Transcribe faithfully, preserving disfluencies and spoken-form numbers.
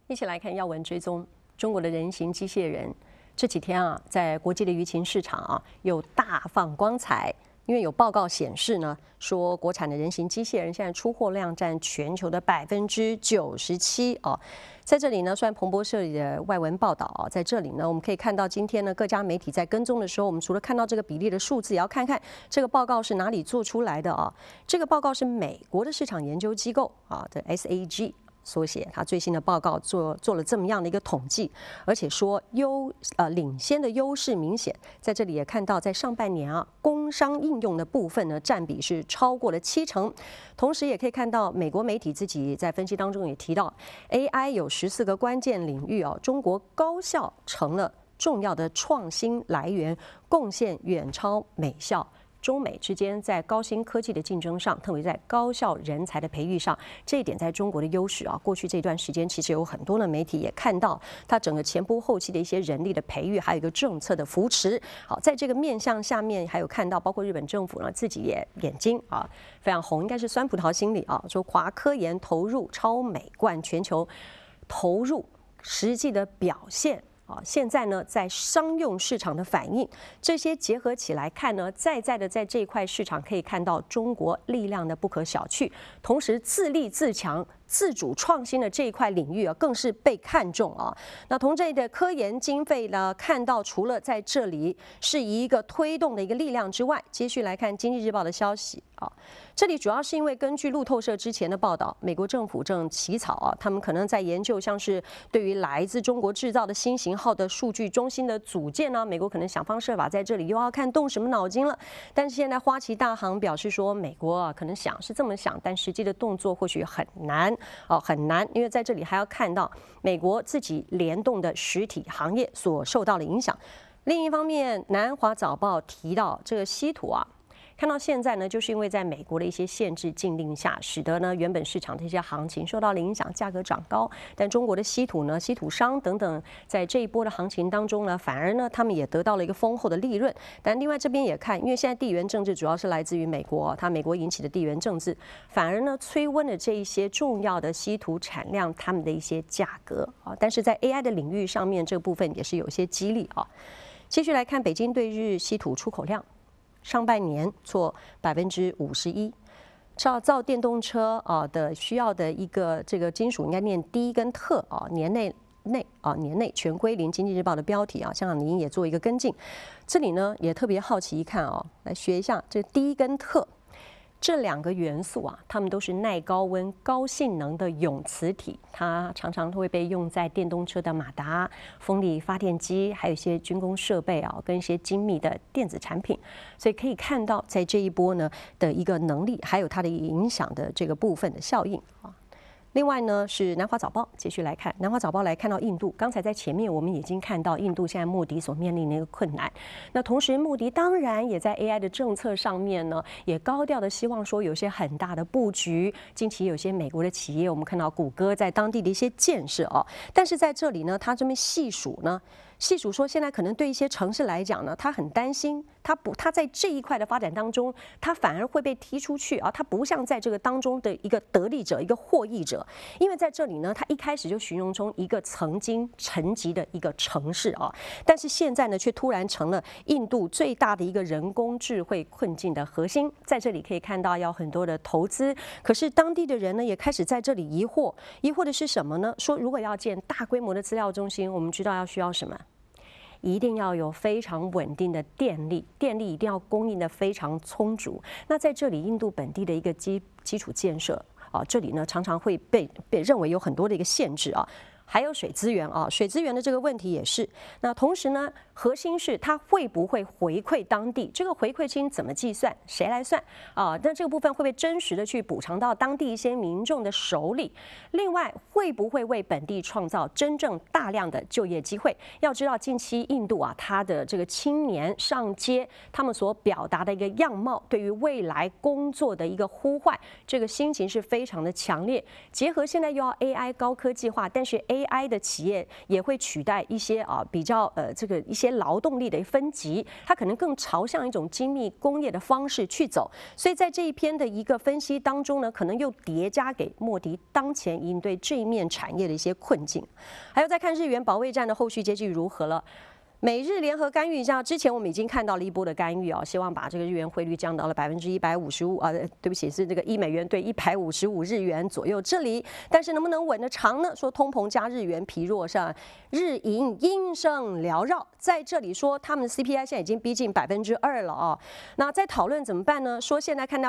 一起来看要闻追踪，中国的人形机械人这几天啊，在国际的舆情市场啊，又大放光彩。因为有报告显示呢，说国产的人形机械人现在出货量占全球的百分之九十七哦。在这里呢，虽然彭博社里的外文报道啊，在这里呢，我们可以看到今天呢，各家媒体在跟踪的时候，我们除了看到这个比例的数字，也要看看这个报告是哪里做出来的啊。这个报告是美国的市场研究机构啊的 S A G。缩写，他最新的报告做做了这么样的一个统计，而且说优呃领先的优势明显，在这里也看到，在上半年啊，工商应用的部分呢占比是超过了七成，同时也可以看到美国媒体自己在分析当中也提到 ，A I 有十四个关键领域啊，中国高校成了重要的创新来源，贡献远超美校。中美之间在高新科技的竞争上，特别在高校人才的培育上，这一点在中国的优势啊。过去这段时间，其实有很多的媒体也看到它整个前仆后继的一些人力的培育，还有一个政策的扶持。好，在这个面向下面，还有看到包括日本政府呢自己也眼睛啊非常红，应该是酸葡萄心理啊，说华科研投入超美冠全球投入实际的表现。啊，现在呢，在商用市场的反应，这些结合起来看呢，再再的在这一块市场可以看到中国力量的不可小觑，同时自立自强、自主创新的这一块领域啊，更是被看重啊。那从这里的科研经费呢，看到除了在这里是一个推动的一个力量之外，接续来看《经济日报》的消息啊，这里主要是因为根据路透社之前的报道，美国政府正起草啊，他们可能在研究像是对于来自中国制造的新型号的数据中心的组建呢，美国可能想方设法在这里又要看动什么脑筋了。但是现在花旗大行表示说，美国啊可能想是这么想，但实际的动作或许很难哦，很难，因为在这里还要看到美国自己联动的实体行业所受到的影响。另一方面，《南华早报》提到这个稀土啊。看到现在呢，就是因为在美国的一些限制禁令下，使得呢原本市场的一些行情受到了影响，价格涨高。但中国的稀土呢、稀土商等等，在这一波的行情当中呢，反而呢他们也得到了一个丰厚的利润。但另外这边也看，因为现在地缘政治主要是来自于美国，它美国引起的地缘政治，反而呢催温了这一些重要的稀土产量他们的一些价格啊。但是在 A I 的领域上面，这部分也是有些激励啊。继续来看北京对日稀土出口量。上半年做百分之五十一，造造电动车啊的需要的一个这个金属应该念低跟特啊，年内内啊年内全归零。经济日报的标题啊，香港零也做一个跟进。这里呢也特别好奇一看啊，来学一下这低跟特。这两个元素啊，它们都是耐高温、高性能的永磁体，它常常会被用在电动车的马达、风力发电机，还有一些军工设备啊，跟一些精密的电子产品。所以可以看到，在这一波呢的一个能力，还有它的影响的这个部分的效应啊。另外呢是南华早报，继续来看南华早报来看到印度，刚才在前面我们已经看到印度现在穆迪所面临的一个困难。那同时穆迪当然也在 A I 的政策上面呢，也高调的希望说有些很大的布局。近期有些美国的企业，我们看到谷歌在当地的一些建设哦，但是在这里呢，它这边细数呢。细数说，现在可能对一些城市来讲呢，他很担心，他不，他在这一块的发展当中，他反而会被踢出去啊，他不像在这个当中的一个得利者、一个获益者，因为在这里呢，他一开始就形容成一个曾经沉寂的一个城市啊，但是现在呢，却突然成了印度最大的一个人工智慧困境的核心。在这里可以看到要很多的投资，可是当地的人呢，也开始在这里疑惑，疑惑的是什么呢？说如果要建大规模的资料中心，我们知道要需要什么？一定要有非常稳定的电力，电力一定要供应的非常充足。那在这里，印度本地的一个基基础建设啊，这里呢常常会被被认为有很多的一个限制啊。还有水资源啊，水资源的这个问题也是。那同时呢，核心是它会不会回馈当地？这个回馈金怎么计算？谁来算啊？那这个部分会不会真实的去补偿到当地一些民众的手里？另外，会不会为本地创造真正大量的就业机会？要知道，近期印度啊，它的这个青年上街，他们所表达的一个样貌，对于未来工作的一个呼唤，这个心情是非常的强烈。结合现在又要 A I 高科技化，但是 A I 的企业也会取代一些啊比较呃这个一些劳动力的分级，它可能更朝向一种精密工业的方式去走。所以在这一篇的一个分析当中呢，可能又叠加给莫迪当前应对这一面产业的一些困境。还有再看日元保卫战的后续结局如何了。美日联合干预一下，之前我们已经看到了一波的干预啊，希望把这个日元汇率降到了百分之一百五十五啊，对不起，是这个一美元对一百五十五日元左右这里。但是能不能稳得长呢？说通膨加日元疲弱上，日银阴盛缭绕，在这里说他们的 C P I 现在已经逼近百分之二了啊。那在讨论怎么办呢？说现在看到。